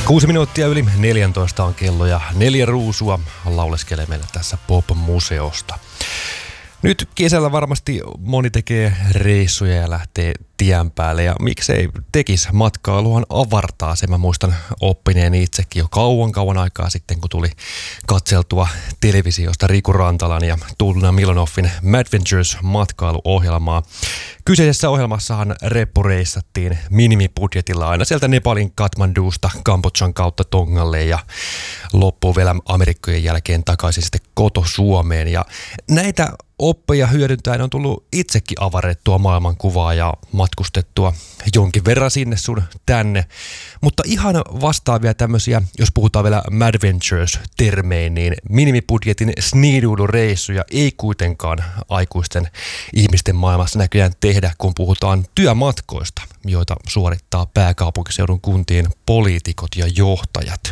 6 minuuttia yli 14 on kello ja 4 ruusua lauleskelee meille tässä Pop-museosta. Nyt kesällä varmasti moni tekee reissuja ja lähtee tien päälle ja miksei tekisi, matkailuhan avartaa se. Mä muistan oppineeni itsekin jo kauan aikaa sitten, kun tuli katseltua televisiosta Riku Rantalan ja Tuulina Milonoffin Madventures matkailuohjelmaa. Kyseisessä ohjelmassahan reppureissattiin minimibudjetilla aina sieltä Nepalin Kathmandusta Kambodžan kautta Tongalle ja loppuun vielä Amerikkojen jälkeen takaisin sitten koto-Suomeen. Ja näitä oppeja hyödyntäen on tullut itsekin avarrettua maailmankuvaa ja matkustettua jonkin verran sinne sun tänne. Mutta ihan vastaavia tämmöisiä, jos puhutaan vielä Madventures-termein, niin minimibudjetin sniiduilureissuja ei kuitenkaan aikuisten ihmisten maailmassa näköjään tehdä, kun puhutaan työmatkoista, joita suorittaa pääkaupunkiseudun kuntien poliitikot ja johtajat.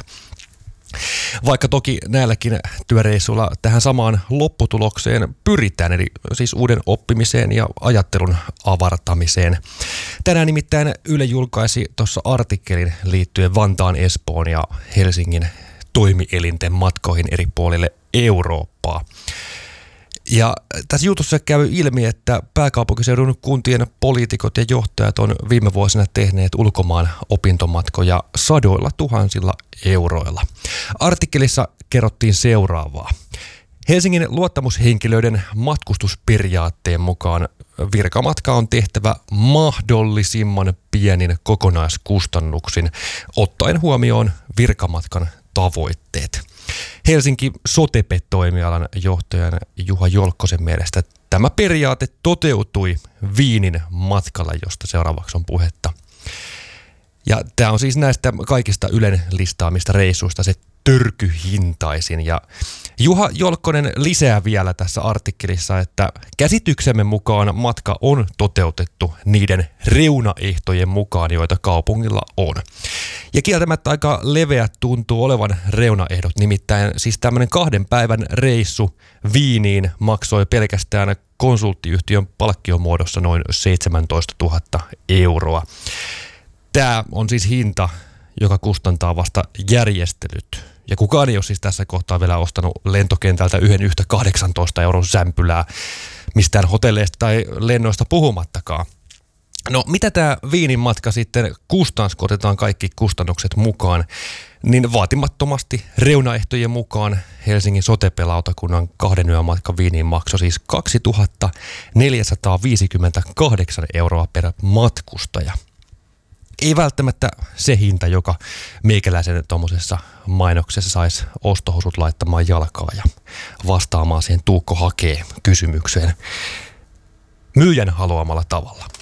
Vaikka toki näilläkin työreissuilla tähän samaan lopputulokseen pyritään, eli siis uuden oppimiseen ja ajattelun avartamiseen. Tänään nimittäin Yle julkaisi tuossa artikkelin liittyen Vantaan, Espoon ja Helsingin toimielinten matkoihin eri puolille Eurooppaa. Ja tässä jutussa käy ilmi, että pääkaupunkiseudun kuntien poliitikot ja johtajat on viime vuosina tehneet ulkomaan opintomatkoja sadoilla tuhansilla euroilla. Artikkelissa kerrottiin seuraavaa. Helsingin luottamushenkilöiden matkustusperiaatteen mukaan virkamatka on tehtävä mahdollisimman pienin kokonaiskustannuksin, ottaen huomioon virkamatkan tavoitteet. Helsinki Sotepet-toimialan johtajan Juha Jolkkosen mielestä tämä periaate toteutui Wienin matkalla, josta seuraavaksi on puhetta. Ja tämä on siis näistä kaikista Ylen listaamista reissuista se törkyhintaisin. Ja Juha Jolkkonen lisää vielä tässä artikkelissa, että käsityksemme mukaan matka on toteutettu niiden reunaehtojen mukaan, joita kaupungilla on. Ja kieltämättä aika leveät tuntuu olevan reunaehdot, nimittäin siis tämmöinen 2 päivän reissu Wieniin maksoi pelkästään konsulttiyhtiön palkkiomuodossa noin 17 000 euroa. Tämä on siis hinta, joka kustantaa vasta järjestelyt. Ja kukaan ei ole siis tässä kohtaa vielä ostanut lentokentältä yhtä 18 euron sämpylää mistään hotelleista tai lennoista puhumattakaan. No mitä tämä Wienin matka sitten kustansi, kun otetaan kaikki kustannukset mukaan, niin vaatimattomasti reunaehtojen mukaan Helsingin Sotepelautakunnan 2 yön matka Wieniin maksoi siis 2 458 euroa per matkustaja. Ei välttämättä se hinta, joka meikäläisen tuommoisessa mainoksessa saisi ostohousut laittamaan jalkaa ja vastaamaan siihen Tuukko hakee kysymykseen myyjän haluamalla tavalla.